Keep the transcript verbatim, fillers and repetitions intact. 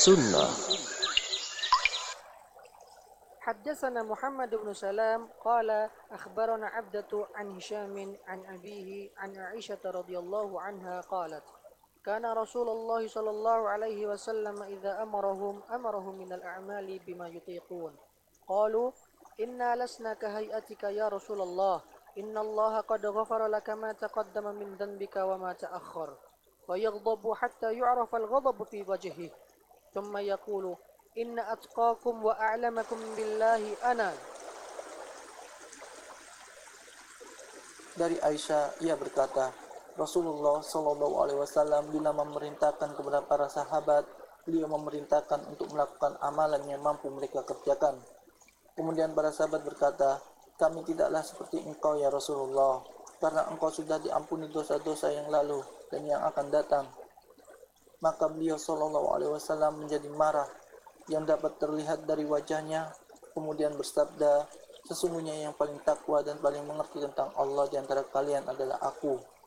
Sunnah. حدثنا محمد بن سلام قال أخبرنا عبدة عن هشام عن أبيه عن عائشة رضي الله عنها قالت كان رسول الله صلى الله عليه وسلم إذا أمرهم أمرهم من الأعمال بما يطيقون قالوا إنا لسنا كهيئتك يا رسول الله إن الله قد غفر لك ما تقدم من ذنبك وما تأخر فيغضب حتى يعرف الغضب في وجهه ثم يقول إن أتقاكم وأعلمكم بالله أنا. Dari Aisyah, ia berkata, Rasulullah Shallallahu Alaihi Wasallam bila memerintahkan kepada para sahabat, beliau memerintahkan untuk melakukan amalan yang mampu mereka kerjakan. Kemudian para sahabat berkata, kami tidaklah seperti engkau ya Rasulullah, karena engkau sudah diampuni dosa-dosa yang lalu dan yang akan datang. Maka beliau Shallallahu Alaihi Wasallam menjadi marah yang dapat terlihat dari wajahnya, kemudian bersabda, sesungguhnya yang paling takwa dan paling mengerti tentang Allah di antara kalian adalah aku.